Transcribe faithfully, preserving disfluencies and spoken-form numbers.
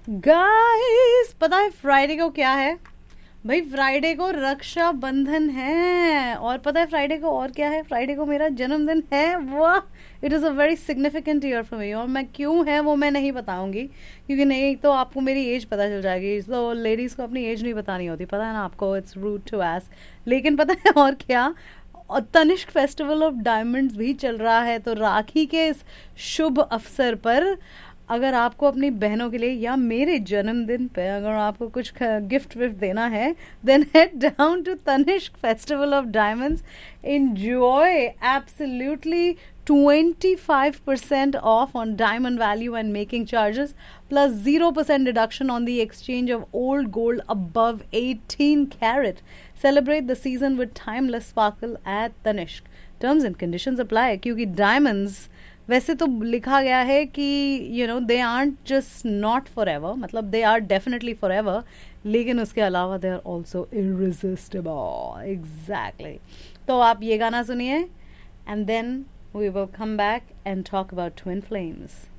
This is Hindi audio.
गाइस पता है फ्राइडे को क्या है? भाई फ्राइडे को रक्षाबंधन है। और पता है फ्राइडे को और क्या है? फ्राइडे को मेरा जन्मदिन है। वाह, it is a very significant year for me. और मैं क्यों है वो मैं नहीं बताऊंगी, क्योंकि नहीं तो आपको मेरी एज पता चल जाएगी। तो लेडीज़ को अपनी एज नहीं बतानी होती, पता है ना आपको, इट्स रूड टू आस्क। लेकिन पता है और क्या, और तनिष्क फेस्टिवल ऑफ डायमंड्स भी चल रहा है। तो राखी के इस शुभ अवसर पर अगर आपको अपनी बहनों के लिए या मेरे जन्मदिन पे अगर आपको कुछ गिफ्ट विफ्ट देना है, then head down to Tanishq festival of diamonds, enjoy absolutely twenty-five percent off on diamond value and making charges, plus zero percent deduction on the exchange of old gold above eighteen carat. Celebrate the season with timeless sparkle at Tanishq. Terms and conditions apply. क्योंकि diamonds वैसे तो लिखा गया है कि you know they art just not for ever, मतलब they are definitely for ever, लेकिन उसके अलावा they are also irresistible. Exactly. तो आप ये गाना सुनिए and then we will come back and talk about twin flames.